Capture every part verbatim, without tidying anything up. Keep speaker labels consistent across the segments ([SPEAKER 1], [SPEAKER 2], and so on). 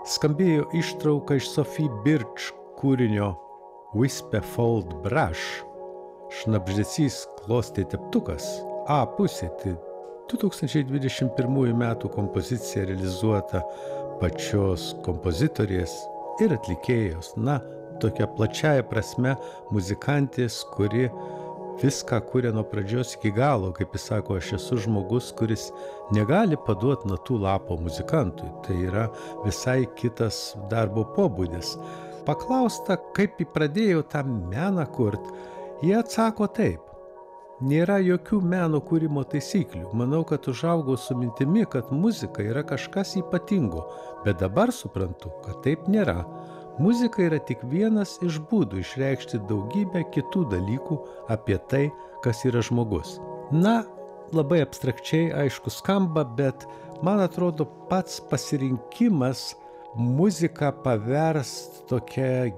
[SPEAKER 1] Skambėjo ištrauka iš Sophie Birch kūrinio Whisperfold Brush, šnabždesys klostė teptukas, A pusė, tai du tūkstančiai dvidešimt pirmųjų metų kompozicija realizuota pačios kompozitorės ir atlikėjos, na, tokia plačiaja prasme muzikantės, kuri viską kuria nuo pradžios iki galo, kaip jis sako, aš esu žmogus, kuris negali paduoti natų lapo muzikantui, tai yra visai kitas darbo pobūdis. Paklausta, kaip jį pradėjo tą meną kurt, jie atsako taip. Nėra jokių meno kūrimo taisyklių. Manau, kad užaugau su mintimi, kad muzika yra kažkas ypatingo, bet dabar suprantu, kad taip nėra. Muzika yra tik vienas iš būdų išreikšti daugybę kitų dalykų apie tai, kas yra žmogus. Na, labai abstrakčiai, aišku, skamba, bet man atrodo pats pasirinkimas muziką paverst tokia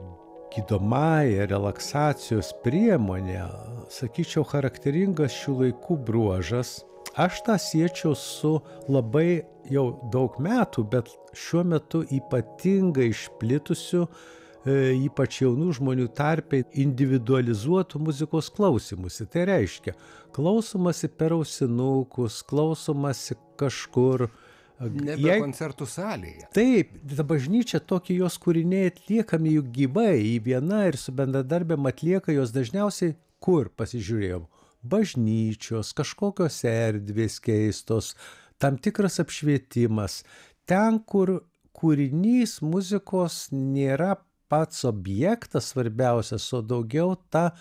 [SPEAKER 1] gydomąją relaksacijos priemonę, sakyčiau, charakteringas šių laikų bruožas. Aš tą siečiau su labai jau daug metų, bet šiuo metu ypatingai išplitusiu, e, ypač jaunų žmonių tarpe, individualizuotų muzikos klausymusi. Tai reiškia, klausomasi per ausinukus, klausomasi kažkur.
[SPEAKER 2] Nebe
[SPEAKER 1] Jei...
[SPEAKER 2] koncertų salėje.
[SPEAKER 1] Taip, ta bažnyčia tokie jos kūriniai atliekami juk gyvai, į vieną ir su bendradarbėm atlieka jos dažniausiai kur, pasižiūrėjom, bažnyčios, kažkokios erdvės keistos, tam tikras apšvietimas. Ten, kur kūrinys muzikos nėra pats objektas svarbiausias, o daugiau ta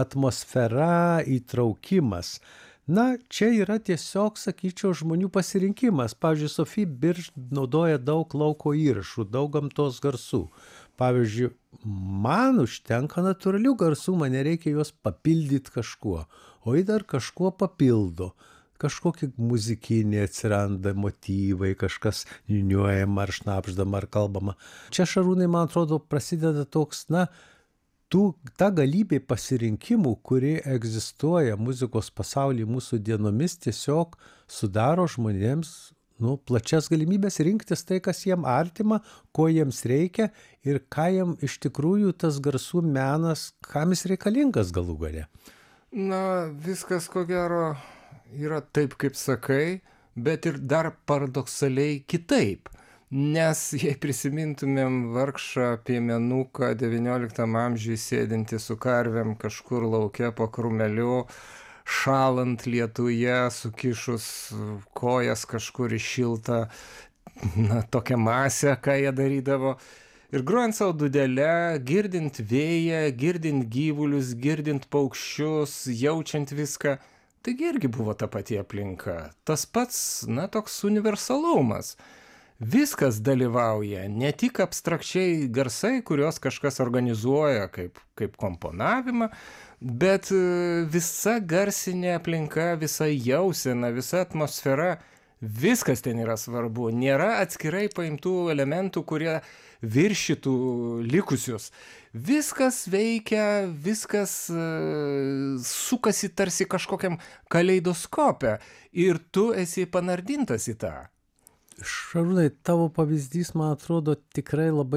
[SPEAKER 1] atmosfera, įtraukimas. Na, čia yra tiesiog, sakyčiau, žmonių pasirinkimas. Pavyzdžiui, Sophie Birch naudoja daug lauko įrašų, daug gamtos garsų. Pavyzdžiui, man užtenka natūralių garsų, man nereikia juos papildyti kažkuo, o jį dar kažkuo papildo. Kažkokie muzikiniai atsiranda motyvai, kažkas niūniuojama ar šnabždama ar kalbama. Čia, Šarūnai, man atrodo, prasideda toks, na, tų, ta galybė pasirinkimų, kuri egzistuoja muzikos pasaulyje mūsų dienomis, tiesiog sudaro žmonėms nu, plačias galimybės rinktis tai, kas jiem artima, ko jiems reikia ir ką jiem iš tikrųjų tas garsų menas, kam jis reikalingas galų gale.
[SPEAKER 2] Na, viskas ko gero yra taip, kaip sakai, bet ir dar paradoksaliai kitaip. Nes jei prisimintumėm vargšą piemenuką devynioliktam amžiui sėdintį su karvėm kažkur lauke po krūmeliu, šalant lietuje, sukišus kojas kažkur į šiltą, na, tokią masę, ką jie darydavo, ir grojant savo dūdelę, girdint vėją, girdint gyvulius, girdint paukščius, jaučiant viską, taigi irgi buvo ta pati aplinka. Tas pats, na, toks universalumas. Viskas dalyvauja, ne tik abstrakčiai garsai, kuriuos kažkas organizuoja kaip, kaip komponavimą, bet visa garsinė aplinka, visa jausena, visa atmosfera, viskas ten yra svarbu. Nėra atskirai paimtų elementų, kurie viršytų likusius. Viskas veikia, viskas uh, sukasi tarsi kažkokiam kaleidoskope ir tu esi panardintas į tą.
[SPEAKER 1] Šarūnai, tavo pavyzdys, man atrodo, tikrai labai